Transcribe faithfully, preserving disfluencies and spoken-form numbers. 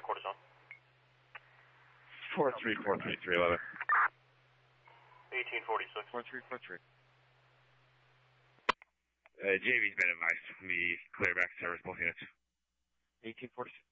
quarters on. four three four three three eleven. eighteen forty-six. four three four three. Uh, J V's been advised. We clear back service both units. eighteen forty-six.